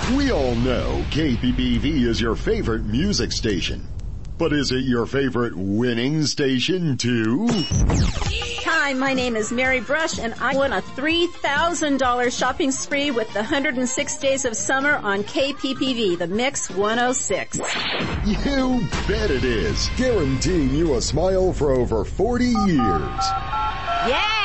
We all know KPPV is your favorite music station. But is it your favorite winning station too? Hi, my name is Mary Brush and I won a $3,000 shopping spree with the 106 Days of Summer on KPPV, the Mix 106. You bet it is. Guaranteeing you a smile for over 40 years. Yeah!